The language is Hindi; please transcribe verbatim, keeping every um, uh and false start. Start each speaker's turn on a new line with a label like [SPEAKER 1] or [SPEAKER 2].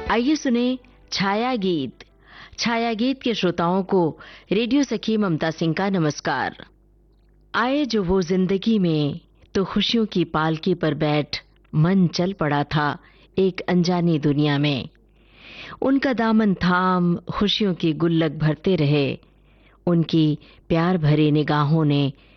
[SPEAKER 1] आइए सुने छाया गीत। छाया गीत के श्रोताओं को रेडियो सखी ममता सिंह का नमस्कार। आए जो वो जिंदगी में तो खुशियों की पालकी पर बैठ मन चल पड़ा था एक अनजानी दुनिया में। उनका दामन थाम खुशियों की गुल्लक भरते रहे, उनकी प्यार भरी निगाहों ने